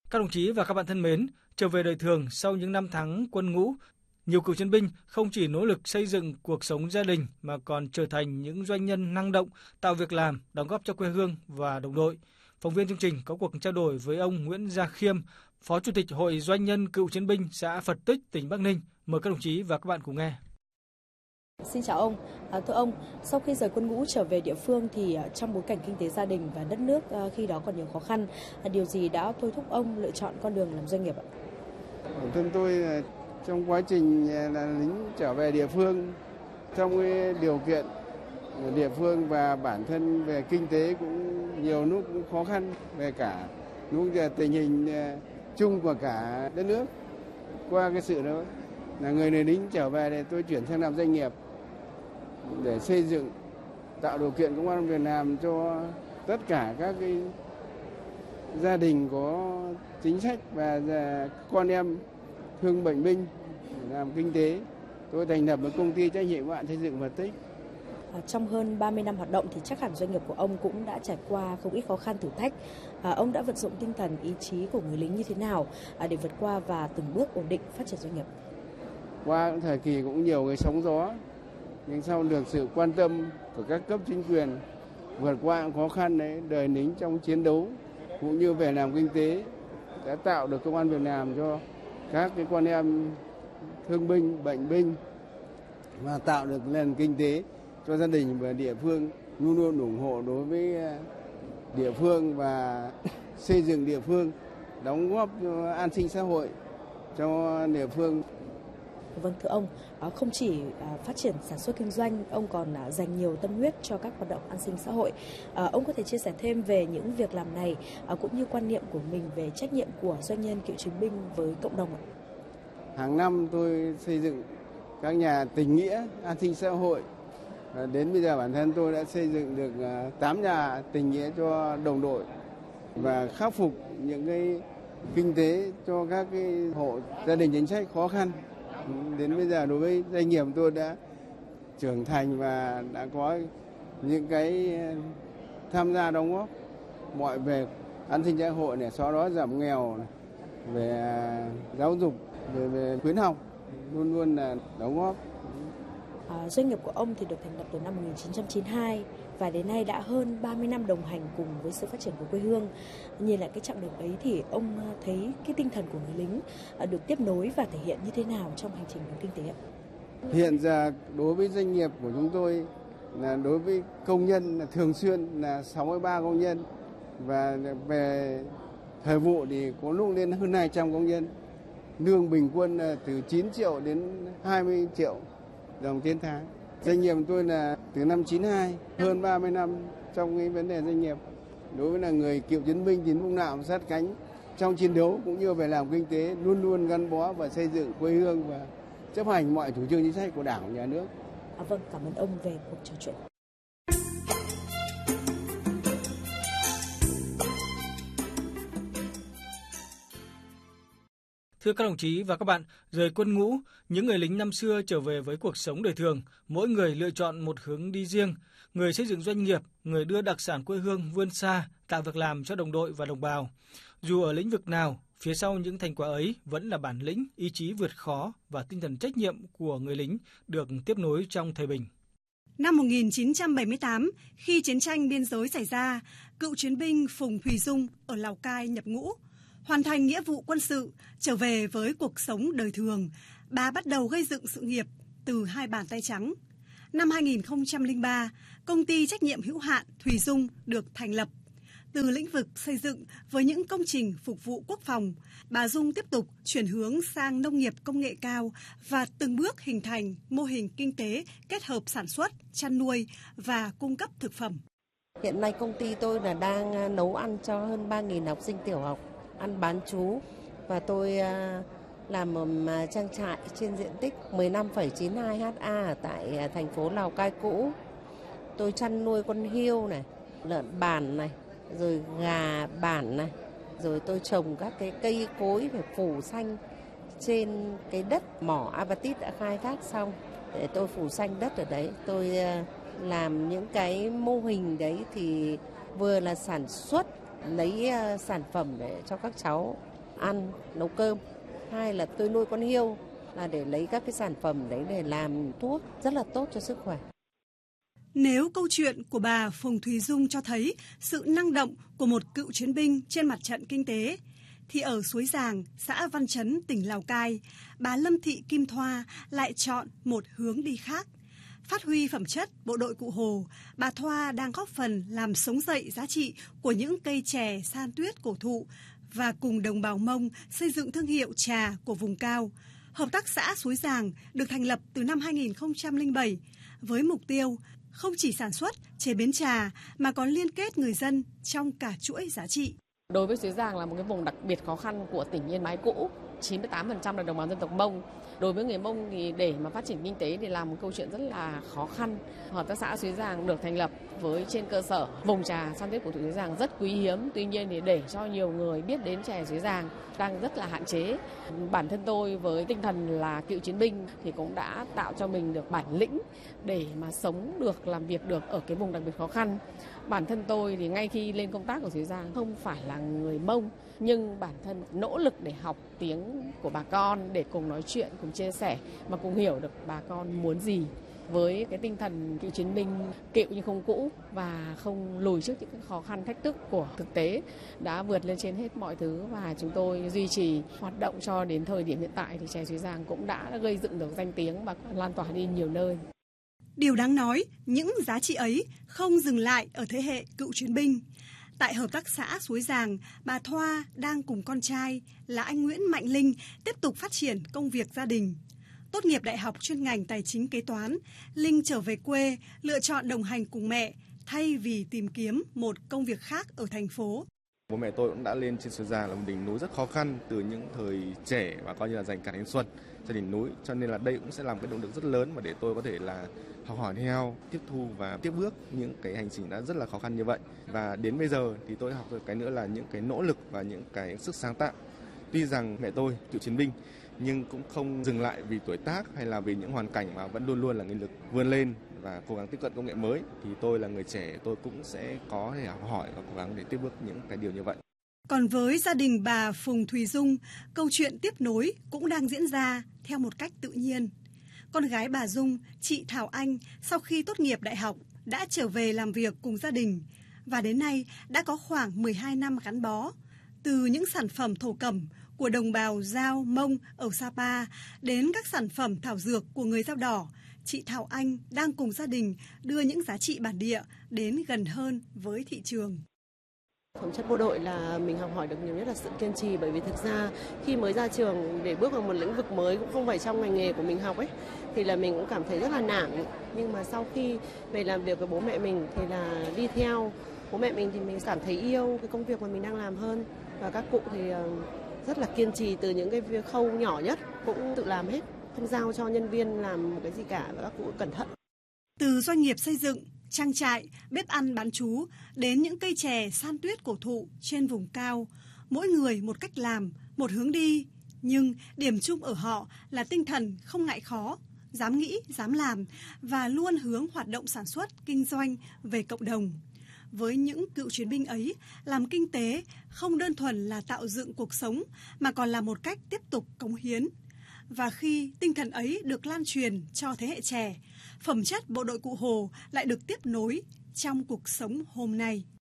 Các đồng chí và các bạn thân mến, trở về đời thường sau những năm tháng quân ngũ, nhiều cựu chiến binh không chỉ nỗ lực xây dựng cuộc sống gia đình mà còn trở thành những doanh nhân năng động, tạo việc làm, đóng góp cho quê hương và đồng đội. Phóng viên chương trình có cuộc trao đổi với ông Nguyễn Gia Khiêm, Phó Chủ tịch Hội Doanh nhân Cựu chiến binh xã Phật Tích, tỉnh Bắc Ninh. Mời các đồng chí và các bạn cùng nghe. Xin chào ông. Thưa ông, sau khi rời quân ngũ trở về địa phương thì trong bối cảnh kinh tế gia đình và đất nước khi đó còn nhiều khó khăn, điều gì đã thôi thúc ông lựa chọn con đường làm doanh nghiệp ạ? Bản thân tôi trong quá trình là lính trở về địa phương, trong cái điều kiện địa phương và bản thân về kinh tế cũng nhiều lúc cũng khó khăn, về cả lúc tình hình chung của cả đất nước. Qua cái sự đó là người lính trở về thì tôi chuyển sang làm doanh nghiệp để xây dựng, tạo điều kiện công ăn việc làm cho tất cả các cái gia đình có chính sách và con em thương bệnh binh làm kinh tế. Tôi thành lập một công ty trách nhiệm hữu hạn xây dựng Phật Tích. Trong hơn 30 năm hoạt động thì chắc hẳn doanh nghiệp của ông cũng đã trải qua không ít khó khăn thử thách. Ông đã vận dụng tinh thần ý chí của người lính như thế nào để vượt qua và từng bước ổn định phát triển doanh nghiệp? Qua thời kỳ cũng nhiều cái sóng gió, nhưng sau được sự quan tâm của các cấp chính quyền, vượt qua khó khăn đấy, đời lính trong chiến đấu cũng như về làm kinh tế đã tạo được công ăn việc làm cho các cái con em thương binh, bệnh binh và tạo được nền kinh tế cho gia đình và địa phương, luôn luôn ủng hộ đối với địa phương và xây dựng địa phương, đóng góp cho an sinh xã hội cho địa phương. Vâng, thưa ông, không chỉ phát triển sản xuất kinh doanh, ông còn dành nhiều tâm huyết cho các hoạt động an sinh xã hội. Ông có thể chia sẻ thêm về những việc làm này cũng như quan niệm của mình về trách nhiệm của doanh nhân cựu chiến binh với cộng đồng ạ? Hàng năm tôi xây dựng các nhà tình nghĩa an sinh xã hội. Đến bây giờ bản thân tôi đã xây dựng được 8 nhà tình nghĩa cho đồng đội và khắc phục những cái kinh tế cho các cái hộ gia đình chính sách khó khăn. Đến bây giờ đối với doanh nghiệp tôi đã trưởng thành và đã có những cái tham gia đóng góp mọi về an sinh xã hội này, xóa đói giảm nghèo này, về giáo dục, về khuyến học luôn luôn là đóng góp. Doanh nghiệp của ông thì được thành lập từ năm 1992 và đến nay đã hơn 30 năm đồng hành cùng với sự phát triển của quê hương. Nhìn lại cái chặng đường ấy thì ông thấy cái tinh thần của người lính được tiếp nối và thể hiện như thế nào trong hành trình kinh tế ạ? Hiện giờ đối với doanh nghiệp của chúng tôi là đối với công nhân là thường xuyên là 63 công nhân và về thời vụ thì có lúc lên hơn 200 công nhân. Lương bình quân là từ 9 triệu đến 20 triệu đồng trên tháng. Doanh nghiệp của tôi là từ năm 92, hơn 30 năm trong cái vấn đề doanh nghiệp. Đối với là người cựu chiến binh thì lúc nào sát cánh trong chiến đấu cũng như về làm kinh tế, luôn luôn gắn bó và xây dựng quê hương và chấp hành mọi chủ trương chính sách của Đảng, Nhà nước. Vâng, cảm ơn ông về cuộc trò chuyện. Thưa các đồng chí và các bạn, rời quân ngũ, những người lính năm xưa trở về với cuộc sống đời thường, mỗi người lựa chọn một hướng đi riêng, người xây dựng doanh nghiệp, người đưa đặc sản quê hương vươn xa, tạo việc làm cho đồng đội và đồng bào. Dù ở lĩnh vực nào, phía sau những thành quả ấy vẫn là bản lĩnh, ý chí vượt khó và tinh thần trách nhiệm của người lính được tiếp nối trong thời bình. Năm 1978, khi chiến tranh biên giới xảy ra, cựu chiến binh Phùng Thùy Dung ở Lào Cai nhập ngũ. Hoàn thành nghĩa vụ quân sự, trở về với cuộc sống đời thường, bà bắt đầu gây dựng sự nghiệp từ hai bàn tay trắng. Năm 2003, công ty trách nhiệm hữu hạn Thùy Dung được thành lập. Từ lĩnh vực xây dựng với những công trình phục vụ quốc phòng, bà Dung tiếp tục chuyển hướng sang nông nghiệp công nghệ cao và từng bước hình thành mô hình kinh tế kết hợp sản xuất, chăn nuôi và cung cấp thực phẩm. Hiện nay công ty tôi là đang nấu ăn cho hơn 3.000 học sinh tiểu học, ăn bán trú, và tôi làm một trang trại trên diện tích 15,92 ha ở tại thành phố Lào Cai cũ. Tôi chăn nuôi con hươu này, lợn bản này, rồi gà bản này, rồi tôi trồng các cái cây cối để phủ xanh trên cái đất mỏ Apatit đã khai thác xong, để tôi phủ xanh đất ở đấy. Tôi làm những cái mô hình đấy thì vừa là sản xuất, lấy sản phẩm để cho các cháu ăn, nấu cơm. Hai là tôi nuôi con hươu là để lấy các cái sản phẩm đấy để làm thuốc rất là tốt cho sức khỏe. Nếu câu chuyện của bà Phùng Thùy Dung cho thấy sự năng động của một cựu chiến binh trên mặt trận kinh tế, thì ở Suối Giàng, xã Văn Chấn, tỉnh Lào Cai, bà Lâm Thị Kim Thoa lại chọn một hướng đi khác. Phát huy phẩm chất bộ đội Cụ Hồ, bà Thoa đang góp phần làm sống dậy giá trị của những cây chè san tuyết cổ thụ và cùng đồng bào Mông xây dựng thương hiệu trà của vùng cao. Hợp tác xã Suối Giàng được thành lập từ năm 2007 với mục tiêu không chỉ sản xuất, chế biến trà mà còn liên kết người dân trong cả chuỗi giá trị. Đối với Suối Giàng là một cái vùng đặc biệt khó khăn của tỉnh Yên Bái cũ, 98% là đồng bào dân tộc Mông. Đối với người Mông thì để mà phát triển kinh tế thì là một câu chuyện rất là khó khăn. Hợp tác xã Suối Giàng được thành lập với trên cơ sở vùng trà san tuyết của Suối Giàng rất quý hiếm. Tuy nhiên thì để cho nhiều người biết đến chè Suối Giàng đang rất là hạn chế. Bản thân tôi với tinh thần là cựu chiến binh thì cũng đã tạo cho mình được bản lĩnh để mà sống được, làm việc được ở cái vùng đặc biệt khó khăn. Bản thân tôi thì ngay khi lên công tác ở Suối Giàng không phải là người Mông, nhưng bản thân nỗ lực để học tiếng của bà con, để cùng nói chuyện, cùng chia sẻ mà cùng hiểu được bà con muốn gì. Với cái tinh thần cựu chiến binh, cựu nhưng không cũ và không lùi trước những khó khăn thách thức của thực tế, đã vượt lên trên hết mọi thứ và chúng tôi duy trì hoạt động cho đến thời điểm hiện tại thì chè Suối Giàng cũng đã gây dựng được danh tiếng và lan tỏa đi nhiều nơi. Điều đáng nói, những giá trị ấy không dừng lại ở thế hệ cựu chiến binh. Tại Hợp tác xã Suối Giàng, bà Thoa đang cùng con trai là anh Nguyễn Mạnh Linh tiếp tục phát triển công việc gia đình. Tốt nghiệp đại học chuyên ngành tài chính kế toán, Linh trở về quê, lựa chọn đồng hành cùng mẹ thay vì tìm kiếm một công việc khác ở thành phố. Bố mẹ tôi cũng đã lên trên Suối Giàng là một đỉnh núi rất khó khăn từ những thời trẻ và coi như là dành cả thanh xuân cho đỉnh núi, cho nên là đây cũng sẽ làm cái động lực rất lớn mà để tôi có thể là học hỏi theo, tiếp thu và tiếp bước những cái hành trình đã rất là khó khăn như vậy. Và đến bây giờ thì tôi học được cái nữa là những cái nỗ lực và những cái sức sáng tạo. Tuy rằng mẹ tôi cựu chiến binh nhưng cũng không dừng lại vì tuổi tác hay là vì những hoàn cảnh mà vẫn luôn luôn là nghị lực vươn lên và cố gắng tiếp cận công nghệ mới. Thì tôi là người trẻ, tôi cũng sẽ có thể học hỏi và cố gắng để tiếp bước những cái điều như vậy. Còn với gia đình bà Phùng Thùy Dung, câu chuyện tiếp nối cũng đang diễn ra theo một cách tự nhiên. Con gái bà Dung, chị Thảo Anh, sau khi tốt nghiệp đại học đã trở về làm việc cùng gia đình và đến nay đã có khoảng 12 năm gắn bó. Từ những sản phẩm thổ cẩm của đồng bào Dao, Mông ở Sapa đến các sản phẩm thảo dược của người Dao Đỏ, chị Thảo Anh đang cùng gia đình đưa những giá trị bản địa đến gần hơn với thị trường. Phẩm chất bộ đội là mình học hỏi được nhiều nhất là sự kiên trì, bởi vì thực ra khi mới ra trường để bước vào một lĩnh vực mới cũng không phải trong ngành nghề của mình học ấy thì là mình cũng cảm thấy rất là nản, nhưng mà sau khi về làm việc với bố mẹ mình thì là đi theo bố mẹ mình thì mình cảm thấy yêu cái công việc mà mình đang làm hơn, và các cụ thì rất là kiên trì từ những cái việc khâu nhỏ nhất cũng tự làm hết, không giao cho nhân viên làm một cái gì cả và các cụ cẩn thận. Từ doanh nghiệp xây dựng, trang trại, bếp ăn bán trú đến những cây chè san tuyết cổ thụ trên vùng cao, mỗi người một cách làm, một hướng đi, nhưng điểm chung ở họ là tinh thần không ngại khó, dám nghĩ, dám làm và luôn hướng hoạt động sản xuất, kinh doanh về cộng đồng. Với những cựu chiến binh ấy, làm kinh tế không đơn thuần là tạo dựng cuộc sống mà còn là một cách tiếp tục cống hiến. Và khi tinh thần ấy được lan truyền cho thế hệ trẻ, phẩm chất bộ đội Cụ Hồ lại được tiếp nối trong cuộc sống hôm nay.